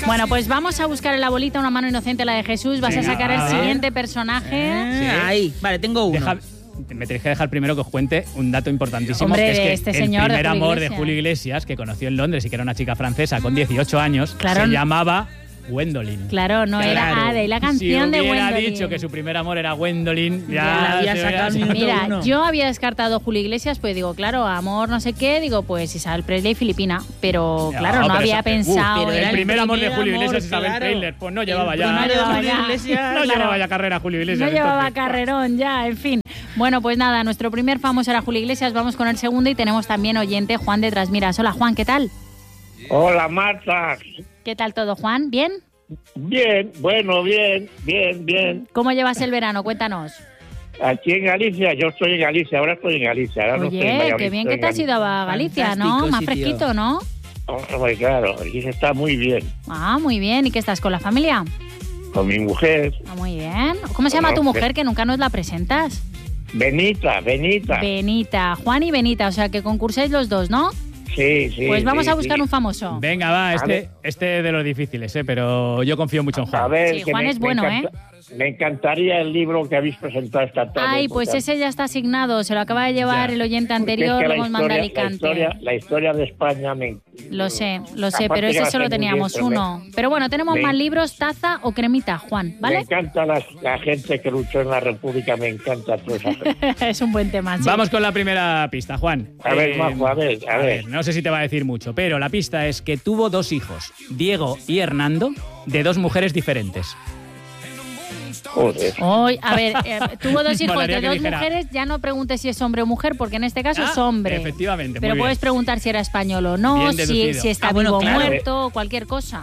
Bueno, pues vamos a buscar en la bolita una mano inocente, la de Jesús. Vas a sacar el siguiente personaje. Sí. Ahí, vale, tengo uno. Me tenéis que dejar primero que os cuente un dato importantísimo. Hombre, que es que este señor el primer de Julio amor Iglesias. de Julio Iglesias, que conoció en Londres y que era una chica francesa con 18 años, Claro. se llamaba Gwendolyn. Claro, no era de la canción de Si hubiera Gwendolyn. dicho que su primer amor era Gwendolyn, Ya la había sacado el minuto Mira, uno. yo había descartado Julio Iglesias, pues digo, claro, amor no sé qué, digo, pues Isabel Presley filipina, pero claro, no pero había esa- pensado pero el era en... primer amor de primer Julio amor, Iglesias es Isabel claro. Presley. Pues no El llevaba ya. primero de llevaba Julio ya. Iglesias, No claro. llevaba ya carrera Julio Iglesias. No llevaba entonces. carrerón ya, en fin. Bueno, pues nada, nuestro primer famoso era Julio Iglesias, vamos con el segundo y tenemos también oyente Juan de Trasmiras. Hola Juan, ¿qué tal? Hola, Marta. ¿Qué tal todo, Juan? ¿Bien? Bien, bueno, bien. ¿Cómo llevas el verano? Cuéntanos. Aquí en Galicia, yo estoy en Galicia, ahora estoy en Galicia. Ahora no estoy en Oye, Valladolid, qué bien estoy que en te has ido a Galicia, ¿no? Fantástico Más sitio. fresquito, ¿no? Hombre, claro, aquí se está muy bien. Ah, muy bien. ¿Y qué estás con la familia? Con mi mujer, Ah, muy bien. ¿Cómo se llama tu mujer que nunca nos la presentas? Benita. Benita, Juan y Benita, o sea que concursáis los dos, ¿no? Sí. Pues vamos sí, a buscar sí. un famoso. Venga, va, A ver. este de los difíciles, pero yo confío mucho en Juan. A ver, Sí, que Juan es bueno, Me encantaría el libro que habéis presentado esta tarde. Ay, pues porque- ese ya está asignado, se lo acaba de llevar Ya. el oyente porque es anterior, que lo hemos mandado a Alicante. la historia de España me... Lo sé, Aparte pero que ese la solo sé muy teníamos bien, pero uno. Pero bueno, tenemos me- más libros, taza o cremita, Juan, Me ¿vale? encanta la gente que luchó en la República, me encanta toda esa gente. Es un buen tema, sí. Vamos con la primera pista, Juan. A ver, Majo, a ver. No sé si te va a decir mucho, pero la pista es que tuvo dos hijos, Diego y Hernando, de dos mujeres diferentes. Joder. Hoy, a ver, tuvo dos hijos Molaría de que dos dijera- mujeres, ya no preguntes si es hombre o mujer, porque en este caso es hombre. Efectivamente, Pero muy puedes bien. preguntar si era español o no, Bien si deducido. está bueno, vivo o claro. muerto, cualquier cosa.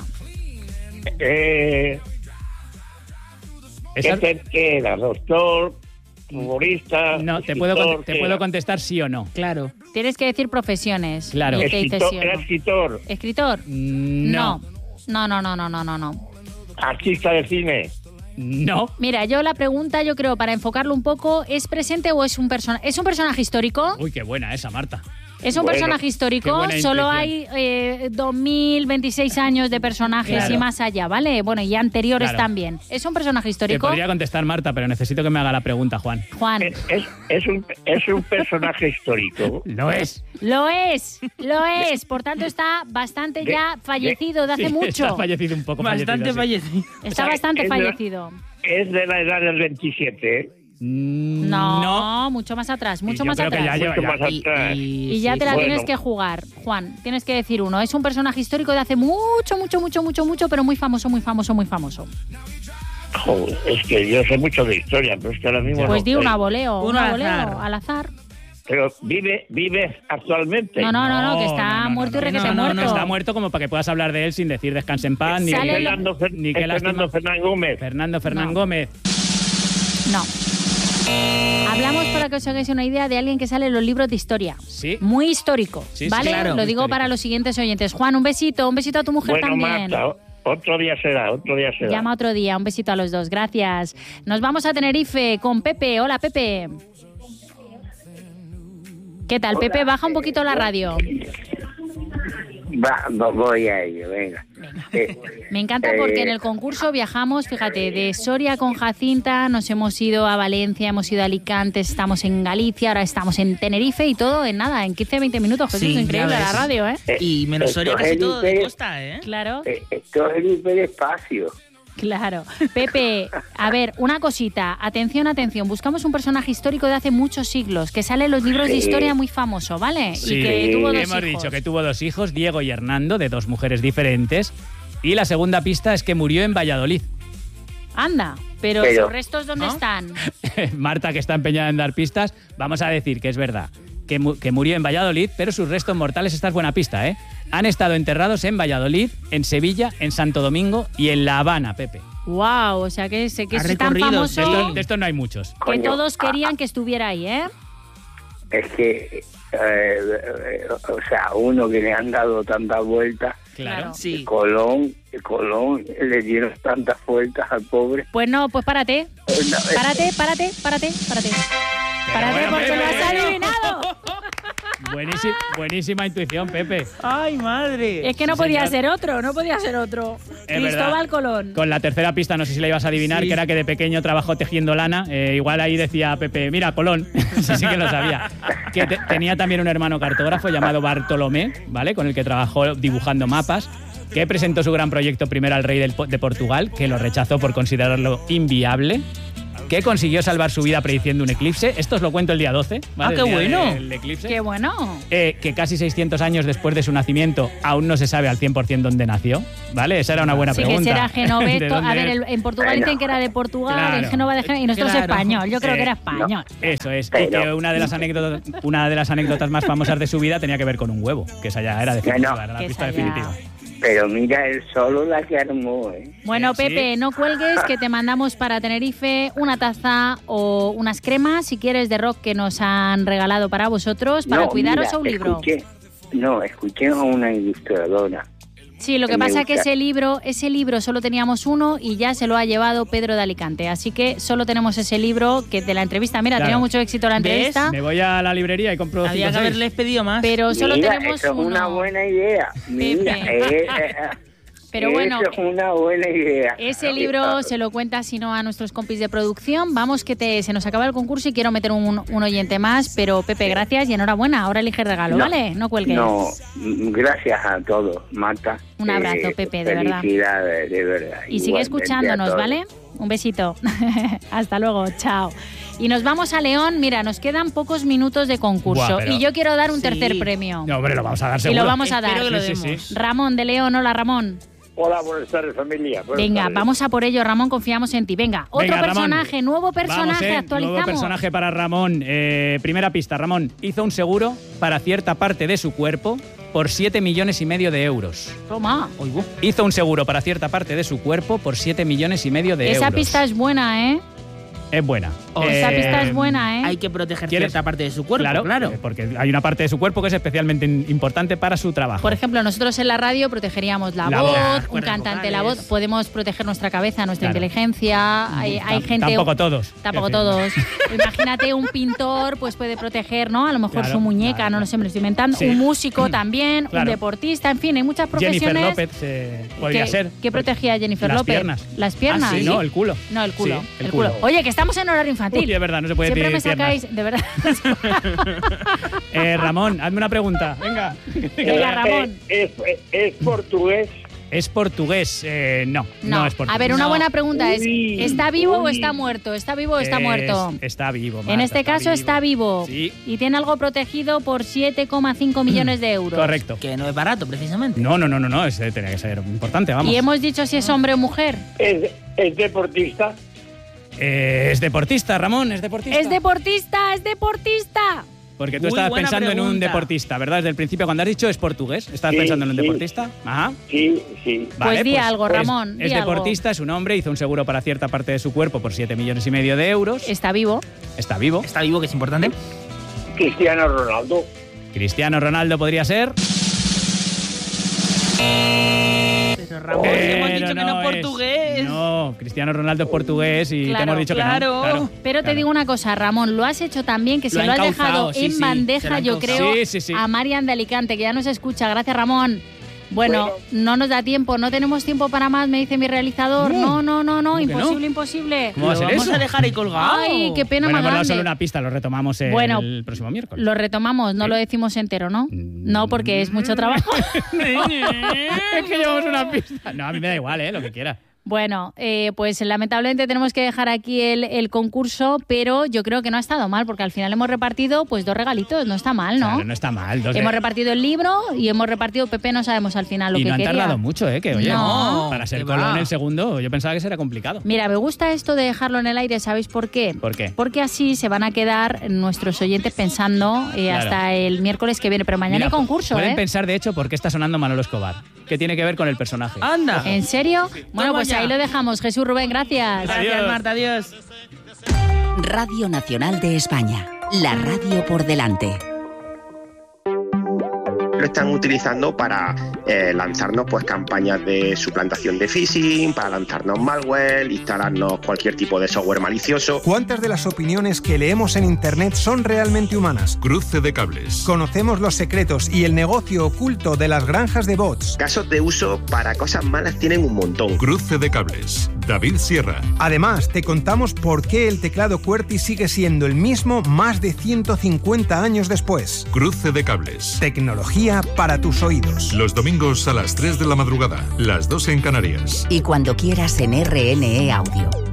Esa- ¿Qué era? ¿Doctor? ¿Futbolista? No, te escritor, puedo ¿qué contestar sí o no. Claro. Tienes que decir profesiones. Claro. Y era? te dice sí o Era no. escritor, ¿Escritor? No. No. artista de cine. No. Mira, yo la pregunta, yo creo, para enfocarlo un poco, ¿es presente o es un personaje? ¿Es un personaje histórico? Uy, qué buena esa, Marta. ¿Es un Bueno, personaje qué histórico? buena Solo hay intuición. 2026 años de personajes Claro. y más allá, ¿vale? Bueno, y anteriores Claro. también. ¿Es un personaje Te histórico? podría contestar Marta, pero necesito que me haga la pregunta, Juan. Juan, Es un personaje histórico. Lo es. lo es. Por tanto, está bastante ya fallecido de hace Sí, mucho. Está fallecido un poco. Bastante fallecido. fallecido. Está O sea, bastante es de- fallecido. Es de la edad del 27, ¿eh? No, mucho más atrás, Y mucho yo más creo que atrás. ya lleva- Mucho más ya- atrás. Y ya sí, te la bueno. tienes que jugar, Juan. Tienes que decir uno. Es un personaje histórico de hace mucho, pero muy famoso. Joder, es que yo sé mucho de historia, pero es que ahora mismo Pues no di sé. un aboleo, Uno al azar. al azar. Pero vive actualmente. No, que está muerto y requete no, muerto. No está muerto como para que puedas hablar de él sin decir descanse en paz, ni Sale que, Fernando, ni que lástima. Fernán Gómez. Fernando No. Gómez. No. Hablamos para que os hagáis una idea de alguien que sale en los libros de historia. Sí. Muy histórico, Sí, sí, ¿vale? claro. Lo Muy digo histórico. para los siguientes oyentes. Juan, un besito a tu mujer Bueno, también. Marta, otro día será. Llama otro día, un besito a los dos, gracias. Nos vamos a Tenerife con Pepe. Hola, Pepe. ¿Qué tal, Pepe? Baja un poquito la radio. Voy a ello, venga. Me encanta porque en el concurso viajamos, fíjate, de Soria con Jacinta, nos hemos ido a Valencia, hemos ido a Alicante, estamos en Galicia, ahora estamos en Tenerife y todo en nada, en 15-20 minutos. Jesús, Sí, increíble ya la ves. radio, ¿eh? Y menos Soria casi todo de costa, ¿eh? Claro, Esto es el hiperespacio. claro. Pepe, a ver, una cosita, atención, buscamos un personaje histórico de hace muchos siglos, que sale en los libros de Sí. historia muy famoso, ¿vale? Sí, Y que tuvo dos hemos hijos. dicho que tuvo dos hijos, Diego y Hernando, de dos mujeres diferentes. Y la segunda pista es que murió en Valladolid. Anda, pero Pero- sus restos, ¿dónde están? Marta, que está empeñada en dar pistas, vamos a decir que es verdad, que murió en Valladolid, pero sus restos mortales, esta es buena pista, ¿eh? Han estado enterrados en Valladolid, en Sevilla, en Santo Domingo y en La Habana, Pepe. Wow, o sea que es tan recorrido, famoso De estos no hay muchos. que Coño, todos querían que estuviera ahí, ¿eh? Es que, o sea, uno que le han dado tantas vueltas, Claro. Sí. Colón le dieron tantas vueltas al pobre. Pues no, pues párate. Párate. Párate bueno, porque lo has Pepe. adivinado. Buenísima intuición, Pepe. ¡Ay, madre! Es que no podía ser otro, no podía ser otro. Es Cristóbal verdad. Colón. Con la tercera pista, no sé si la ibas a adivinar, Sí. que era que de pequeño trabajó tejiendo lana. Igual ahí decía Pepe, mira, Colón. Sí que lo sabía. Que tenía también un hermano cartógrafo llamado Bartolomé, ¿vale? Con el que trabajó dibujando mapas, que presentó su gran proyecto primero al rey de Portugal, que lo rechazó por considerarlo inviable, que consiguió salvar su vida prediciendo un eclipse. Esto os lo cuento el día 12, ¿vale? ¡Ah, qué El día bueno! del eclipse. Qué bueno. Que casi 600 años después de su nacimiento aún no se sabe al 100% dónde nació, ¿vale? Esa era una buena Sí, pregunta. que será ¿De Genoveto. dónde A ver, es? en Portugal Bueno. dicen que era de Portugal, Claro. en Génova de Génova, y nosotros Claro. español. Yo creo que era No. español. Eso es. Y Pero- que una de las anécdotas más famosas de su vida tenía que ver con un huevo, que esa ya era definitiva, No. era la Que pista esa ya- definitiva. Pero mira, él solo la que armó, ¿eh? Bueno, Sí. Pepe, no cuelgues, que te mandamos para Tenerife una taza o unas cremas, si quieres, de rock que nos han regalado para vosotros, para No, cuidaros mira, a un libro. Escuché a una ilustradora. Sí, lo que Me pasa es que gusta. ese libro solo teníamos uno y ya se lo ha llevado Pedro de Alicante. Así que solo tenemos ese libro que de la entrevista. Mira, Claro. ha tenido mucho éxito la ¿Ves? entrevista, Me voy a la librería y compro Había 5 que o 6. haberles pedido más. pero solo Mira, tenemos eso es uno. una buena idea. Mira, Pero bueno, eso es una buena idea. ese libro se lo cuenta, si no, a nuestros compis de producción. Vamos, que se nos acaba el concurso y quiero meter un oyente más. Pero, Pepe, gracias y enhorabuena. Ahora elige regalo, No, ¿vale? No cuelgues. No, gracias a todos, Marta. Un abrazo, Pepe, de verdad. Felicidades, de verdad. Y sigue Igualmente escuchándonos, a todos. ¿vale? Un besito. Hasta luego, chao. Y nos vamos a León. Mira, nos quedan pocos minutos de concurso. Buah, pero- Y yo quiero dar un Sí. tercer premio. No, hombre, lo vamos a dar Y seguro. lo vamos a dar. Espero que lo Sí, sí, demos. sí. Ramón de León. Hola, Ramón. Hola, buenas tardes, familia. Buenas Venga, tardes. vamos a por ello, Ramón. Confiamos en ti. Venga, otro Venga, Ramón. personaje, nuevo personaje, Vamos, actualizamos. nuevo personaje para Ramón. Primera pista, Ramón hizo un seguro para cierta parte de su cuerpo por 7,5 millones de euros. Toma. Hizo un seguro para cierta parte de su cuerpo por 7,5 millones de Esa euros. pista es buena, ¿eh? Es buena. Esa pista es buena, ¿eh? Hay que proteger ¿Quieres? cierta parte de su cuerpo, claro. Porque hay una parte de su cuerpo que es especialmente importante para su trabajo. Por ejemplo, nosotros en la radio protegeríamos la La voz, voz, las un cuerdas cantante la vocales. voz, podemos proteger nuestra cabeza, nuestra Claro. inteligencia, hay gente... Tampoco todos. Tampoco Es decir, todos. Imagínate un pintor, pues puede proteger, ¿no? A lo mejor Claro, su muñeca, claro. no lo sé, me lo estoy inventando. Sí. Un músico también, Claro. un deportista, en fin, hay muchas Jennifer profesiones. López podría que, ser. ¿Qué protegía Jennifer Las López? piernas. Las piernas. Ah, sí, no, el culo. No, el culo. Sí, el culo. Oye, que estamos en horario infantil. Uy, es verdad, no se puede Siempre me decir piernas. sacáis, de verdad. Ramón, hazme una pregunta. Venga. Venga, Ramón. ¿Es portugués? ¿Es portugués? No, no es portugués. A ver, una No. buena pregunta Uy, es, ¿está vivo o uy. está muerto? ¿Está vivo o está muerto? Está vivo. En Marta, este caso está vivo Sí, y tiene algo protegido por 7,5 millones de euros. correcto. Que no es barato, precisamente. No, tenía que ser importante, vamos. Y hemos dicho si es hombre o mujer. ¿Es deportista? Es deportista, Ramón, es deportista. ¡Es deportista! ¡Es deportista! Porque tú Muy estabas buena pensando en un pregunta. deportista, ¿verdad? Desde el principio, cuando has dicho es portugués, ¿estabas Sí, pensando en un sí. deportista? Ajá. Sí, sí. Vale, Pues di algo, Ramón, Es di algo. deportista, es un hombre, hizo un seguro para cierta parte de su cuerpo por 7,5 millones de euros. Está vivo. Está vivo. Está vivo, que es importante. Cristiano Ronaldo. Cristiano Ronaldo podría ser. Pero Ramón, hemos dicho que no es portugués. No, Cristiano Ronaldo es portugués y te Claro, hemos dicho claro. que no. Pero te digo una cosa, Ramón, lo has hecho tan bien que se Lo lo ha has dejado encauzado, sí, en sí, se lo bandeja, ha yo encauzado. creo, Sí, sí. a Marian de Alicante, que ya nos escucha. Gracias, Ramón. Bueno, no nos da tiempo, no tenemos tiempo para más, me dice mi realizador. No, ¿Cómo que imposible, no? imposible. ¿Cómo va a Lo ser vamos eso? a dejar ahí colgado. Ay, qué pena Bueno, más hemos dado grande. solo una pista, lo retomamos Bueno, el próximo miércoles. Lo retomamos, no lo decimos entero, ¿no? No, porque es mucho trabajo. Es que llevamos una pista. No, a mí me da igual, lo que quiera. Bueno, pues lamentablemente tenemos que dejar aquí el concurso, pero yo creo que no ha estado mal, porque al final hemos repartido pues 2 regalitos, no está mal, ¿no? Claro, no está mal. Hemos repartido el libro y hemos repartido Pepe, no sabemos al final lo y que no han quería. tardado mucho, que oye, No. para ser Que Colón va. el segundo, yo pensaba que será complicado. Mira, me gusta esto de dejarlo en el aire, ¿sabéis por qué? ¿Por qué? Porque así se van a quedar nuestros oyentes pensando hasta el miércoles que viene, pero mañana Mira, hay concurso, pueden ¿eh? pensar, de hecho, por qué está sonando Manolo Escobar. ¿Qué tiene que ver con el personaje? Anda. ¿En serio? Bueno, Toma pues ya. ahí lo dejamos. Jesús, Rubén, gracias. Gracias, Adiós. Marta, adiós. Radio Nacional de España. La radio por delante. lo están utilizando para lanzarnos pues campañas de suplantación de phishing, para lanzarnos malware, instalarnos cualquier tipo de software malicioso. ¿Cuántas de las opiniones que leemos en Internet son realmente humanas? Cruce de cables. Conocemos los secretos y el negocio oculto de las granjas de bots. Casos de uso para cosas malas tienen un montón. Cruce de cables. David Sierra. Además, te contamos por qué el teclado QWERTY sigue siendo el mismo más de 150 años después. Cruce de cables. Tecnología para tus oídos. Los domingos a las 3 de la madrugada, las 2 en Canarias. Y cuando quieras en RNE Audio.